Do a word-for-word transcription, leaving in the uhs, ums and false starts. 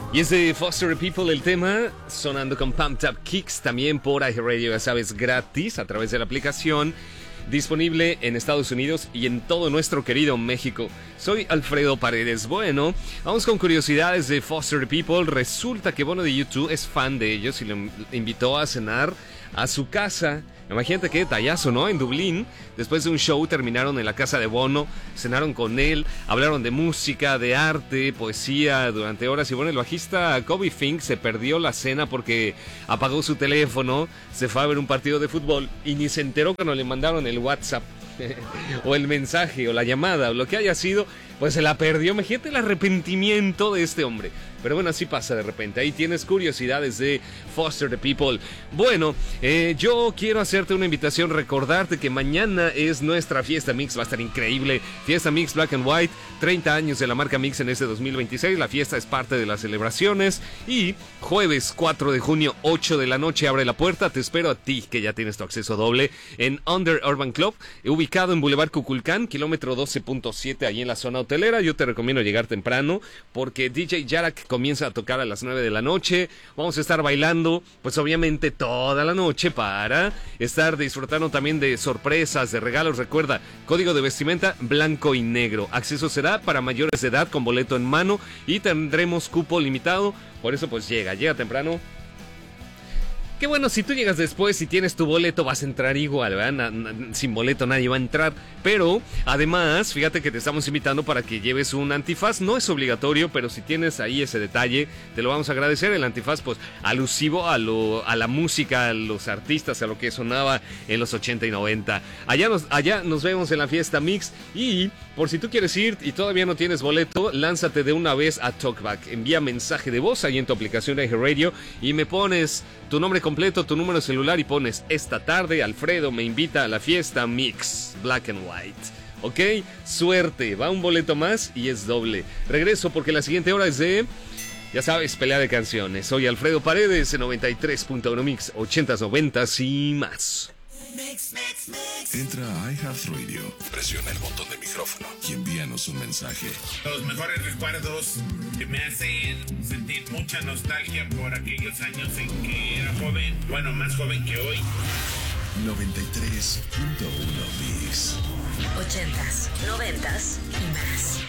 Y es de Foster People el tema, sonando con Pumped Up Kicks, también por iHeartRadio, ya sabes, gratis a través de la aplicación, disponible en Estados Unidos y en todo nuestro querido México. Soy Alfredo Paredes. Bueno, vamos con curiosidades de Foster People. Resulta que Bono de U dos es fan de ellos y lo invitó a cenar a su casa. Imagínate qué detallazo, ¿no? En Dublín, después de un show, terminaron en la casa de Bono, cenaron con él, hablaron de música, de arte, poesía durante horas. Y bueno, el bajista Kobe Fink se perdió la cena porque apagó su teléfono, se fue a ver un partido de fútbol y ni se enteró cuando le mandaron el WhatsApp o el mensaje o la llamada o lo que haya sido, pues se la perdió. Imagínate el arrepentimiento de este hombre. Pero bueno, así pasa de repente. Ahí tienes curiosidades de Foster the People. Bueno, eh, yo quiero hacerte una invitación, recordarte que mañana es nuestra Fiesta Mix, va a estar increíble. Fiesta Mix Black and White, treinta años de la marca Mix en este dos mil veintiséis. La fiesta es parte de las celebraciones. Y jueves cuatro de junio, ocho de la noche, abre la puerta. Te espero a ti, que ya tienes tu acceso doble, en Under Urban Club, ubicado en Boulevard Cuculcán, kilómetro doce punto siete, ahí en la zona hotelera. Yo te recomiendo llegar temprano, porque D J Yarak comienza a tocar a las nueve de la noche. Vamos a estar bailando, pues obviamente toda la noche, para estar disfrutando también de sorpresas, de regalos. Recuerda, código de vestimenta blanco y negro. Acceso será para mayores de edad con boleto en mano y tendremos cupo limitado. Por eso pues llega, llega temprano. Que bueno, si tú llegas después y tienes tu boleto, vas a entrar igual, ¿verdad? Na, na, sin boleto nadie va a entrar. Pero, además, fíjate que te estamos invitando para que lleves un antifaz. No es obligatorio, pero si tienes ahí ese detalle, te lo vamos a agradecer. El antifaz, pues, alusivo a, lo, a la música, a los artistas, a lo que sonaba en los ochenta y noventa. Allá nos, allá nos vemos en la Fiesta Mix. Y, por si tú quieres ir y todavía no tienes boleto, lánzate de una vez a Talkback. Envía mensaje de voz ahí en tu aplicación de iHeartRadio y me pones tu nombre completo, tu número celular y pones: esta tarde Alfredo me invita a la Fiesta Mix Black and White. Ok, suerte, va un boleto más y es doble. Regreso porque la siguiente hora es de, ya sabes, pelea de canciones. Soy Alfredo Paredes en noventa y tres punto uno Mix, ochentas, noventas y más. Mix, mix, mix. Entra a iHeartRadio, presiona el botón de micrófono y envíanos un mensaje. Los mejores recuerdos que me hacen sentir mucha nostalgia por aquellos años en que era joven, bueno, más joven que hoy. noventa y tres punto uno Mix. Ochentas, noventas y más.